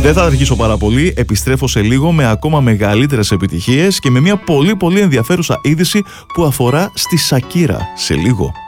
Δεν θα αρχίσω πάρα πολύ, επιστρέφω σε λίγο με ακόμα μεγαλύτερες επιτυχίες και με μια πολύ ενδιαφέρουσα είδηση που αφορά στη Σακύρα. Σε λίγο.